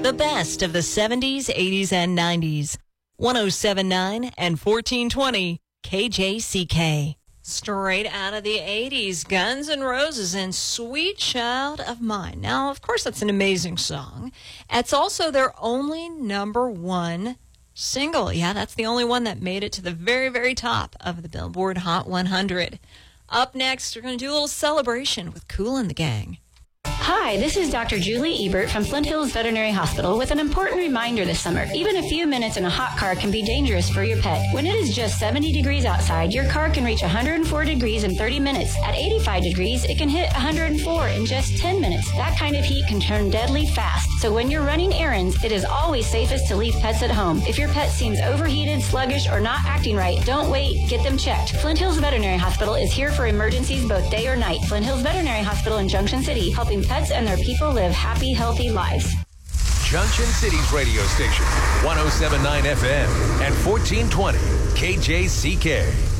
The best of the 70s, 80s, and 90s. 107.9 and 1420 KJCK. Straight out of the 80s, Guns N' Roses and Sweet Child of Mine. Now, of course, that's an amazing song. It's also their only number one single. Yeah, that's the only one that made it to the very, very top of the Billboard Hot 100. Up next, we're going to do a little celebration with Kool and the Gang. Hi, this is Dr. Julie Ebert from Flint Hills Veterinary Hospital with an important reminder this summer. Even a few minutes in a hot car can be dangerous for your pet. When it is just 70 degrees outside, your car can reach 104 degrees in 30 minutes. At 85 degrees, it can hit 104 in just 10 minutes. That kind of heat can turn deadly fast. So when you're running errands, it is always safest to leave pets at home. If your pet seems overheated, sluggish, or not acting right, don't wait. Get them checked. Flint Hills Veterinary Hospital is here for emergencies both day or night. Flint Hills Veterinary Hospital in Junction City, helping pets and their people live happy, healthy lives. Junction City's radio station, 107.9 FM and 1420 KJCK.